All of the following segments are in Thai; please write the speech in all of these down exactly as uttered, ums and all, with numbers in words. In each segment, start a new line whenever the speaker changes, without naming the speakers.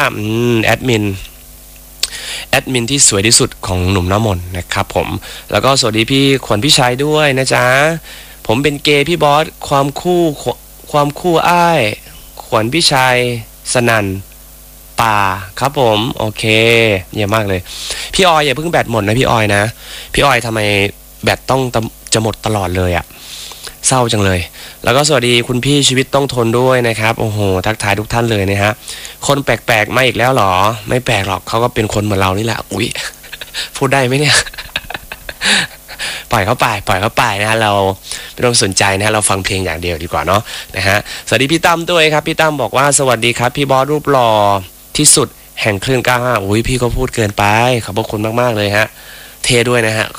แอดมินแอดมินที่สวยที่สุดของหนุ่มน้ำมนต์นะครับผมแล้วก็สวัสดีพี่ขวัญพี่ชัยด้วยนะจ๊ะผมเป็นเกย์พี่บอสความคู่ความคู่อ้ายขวัญพี่ชัยสนั่นป่าครับผมโอเคเยี่ยมมากเลยพี่ออยอย่าเพิ่งแบตหมดนะพี่ออยนะพี่ออยทำไมแบตต้องจะหมดตลอดเลยอะเศร้าจังเลยแล้วก็สวัสดีคุณพี่ชีวิตต้องทนด้วยนะครับโอ้โหทักทายทุกท่านเลยนะฮะคนแปลกๆมาอีกแล้วหรอไม่แปลกหรอกเขาก็เป็นคนเหมือนเรานี่แหละอุ๊ยพูดได้ไหมเนี่ย ปล่อยเขาไปปล่อยเขาไปนะฮะเราไม่ต้องสนใจนะฮะเราฟังเพลงอย่างเดียวดีกว่าเนาะนะฮะสวัสดีพี่ตั้มด้วยครับพี่ตั้มบอกว่าสวัสดีครับพี่บอสรูปหล่อที่สุดแห่งคลื่นเก้าห้าอุ้ยพี่ก็พูดเกินไปขอบพระคุณมากๆเลยฮะเทด้วยนะฮะ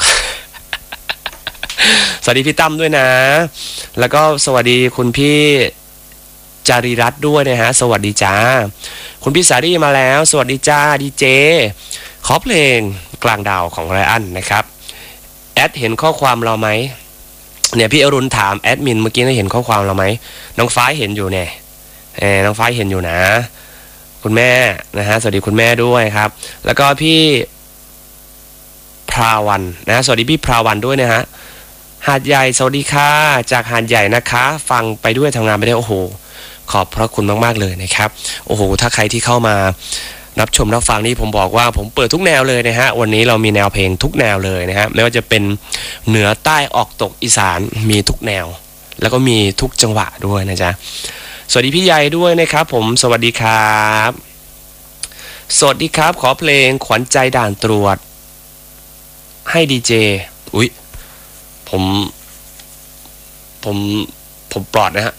สวัสดีพี่ตั้มด้วยนะแล้วก็สวัสดีคุณพี่จารีรัตน์ด้วยนะฮะสวัสดีจ้าคุณพี่สารีมาแล้วสวัสดีจ้าดีเจขอเพลงกลางดาวของไรอันนะครับแอดเห็นข้อความเราไหมเนี่ยพี่อรุณถามแอดมินเมื่อกี้ได้เห็นข้อความเราไหมน้องฟ้าเห็นอยู่เนี่ยเออน้องฟ้าเห็นอยู่นะคุณแม่นะฮะสวัสดีคุณแม่ด้วยครับแล้วก็พี่พราวันนะสวัสดีพี่พราวันด้วยนะฮะหาดใหญ่สวัสดีค่ะจากหาดใหญ่นะคะฟังไปด้วยทำงานไปด้วยโอ้โหขอบพระคุณมากๆเลยนะครับโอ้โหถ้าใครที่เข้ามารับชมรับฟังนี่ผมบอกว่าผมเปิดทุกแนวเลยนะฮะวันนี้เรามีแนวเพลงทุกแนวเลยนะฮะไม่ว่าจะเป็นเหนือใต้ออกตกอีสานมีทุกแนวแล้วก็มีทุกจังหวะด้วยนะจ๊ะสวัสดีพี่ใหญ่ด้วยนะครับผมสวัสดีครับสวัสดีครับขอเพลงขวัญใจด่านตรวจให้ดีเจอุ๊ยผมผมผมปลอดนะฮะ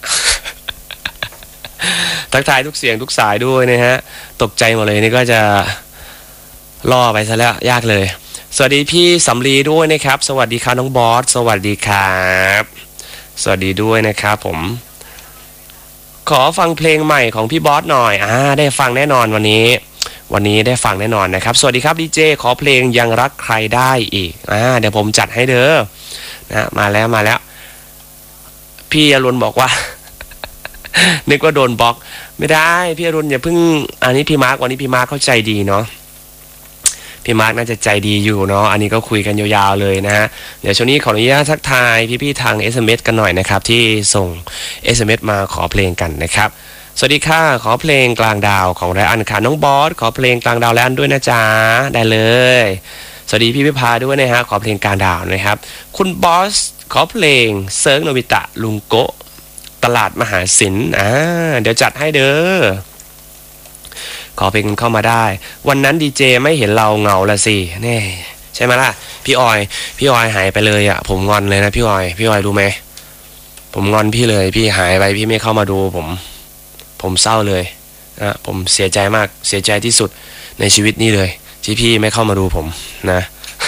ทักทายทุกเสียงทุกสายด้วยนะฮะตกใจหมดเลยนี่ก็จะล่อไปซะแล้วยากเลยสวัสดีพี่สำลีด้วยนะครับสวัสดีครับน้องบอสสวัสดีครับสวัสดีด้วยนะครับผมขอฟังเพลงใหม่ของพี่บอสหน่อยอ่าได้ฟังแน่นอนวันนี้วันนี้ได้ฟังแน่นอนนะครับสวัสดีครับดีเจขอเพลงยังรักใครได้อีกอ่าเดี๋ยวผมจัดให้เด้อนะมาแล้วมาแล้วพี่อรุณบอกว่า นึกว่าโดนบล็อกไม่ได้พี่อรุณอย่าเพิ่งอันนี้พี่มาร์กวันนี้พี่มาร์กเข้าใจดีเนาะพี่มาร์กน่าจะใจดีอยู่เนาะอันนี้ก็คุยกันยาวๆเลยนะฮะเดี๋ยวช่วงนี้ขออนุญาตทักทายพี่ๆทาง เอส เอ็ม เอส กันหน่อยนะครับที่ส่ง เอส เอ็ม เอส มาขอเพลงกันนะครับสวัสดีค่ะขอเพลงกลางดาวของไรอันค่ะน้องบอสขอเพลงกลางดาวไรอันด้วยนะจ๊ะได้เลยสวัสดีพี่พิพาด้วยนะฮะขอเพลงกลางดาวนะครับคุณบอสขอเพลงเซิร์ฟโนบิตะลุงโกะตลาดมหาศิลป์อ่าเดี๋ยวจัดให้เด้อขอเพลงเข้ามาได้วันนั้นดีเจไม่เห็นเราเงาละสิแน่ใช่ไหมล่ะพี่ออยพี่ออยหายไปเลยอ่ะผมงอนเลยนะพี่ออยพี่ออยรู้ไหมผมงอนพี่เลยพี่หายไปพี่ไม่เข้ามาดูผมผมเศร้าเลยนะผมเสียใจมากเสียใจที่สุดในชีวิตนี้เลยที่พี่ไม่เข้ามาดูผมนะ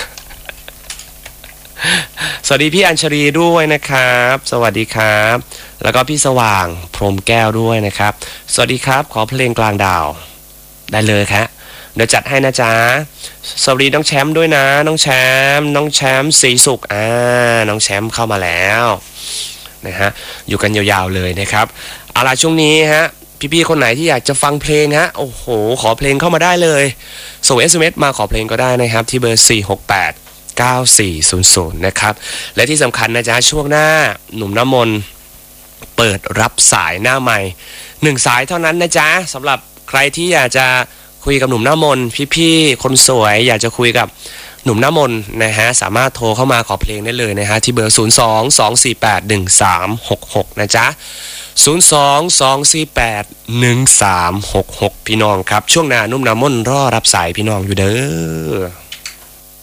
สวัสดีพี่อัญชลีด้วยนะครับสวัสดีครับแล้วก็พี่สว่างพรหมแก้วด้วยนะครับสวัสดีครับขอเพลงกลางดาวได้เลยครับเดี๋ยวจัดให้นะจ๊ะสวัสดีน้องแชมป์ด้วยนะน้องแชมป์น้องแชมป์ศรีสุขอ่าน้องแชมป์เข้ามาแล้วนะฮะอยู่กันยาวๆเลยนะครับเอาล่ะช่วงนี้ฮะพี่ๆคนไหนที่อยากจะฟังเพลงฮะโอ้โหขอเพลงเข้ามาได้เลยส่ง เอส เอ็ม เอส มาขอเพลงก็ได้นะครับที่เบอร์สี่ หก แปด เก้า สี่ ศูนย์ ศูนย์นะครับและที่สำคัญนะจ๊ะช่วงหน้าหนุ่มน้ำมนต์เปิดรับสายหน้าใหม่หนึ่งสายเท่านั้นนะจ๊ะสำหรับใครที่อยากจะคุยกับหนุ่มน้ำมนต์พี่ๆคนสวยอยากจะคุยกับหนุ่มน้ำมนต์นะฮะสามารถโทรเข้ามาขอเพลงได้เลยนะฮะที่เบอร์ศูนย์ สอง สอง สี่ แปด หนึ่ง สาม หก หกนะจ๊ะศูนย์ สอง สอง สี่ แปด หนึ่ง สาม หก หกพี่น้องครับช่วงหน้านุ่มน้ำมนต์รอรับสายพี่น้องอยู่เด้อ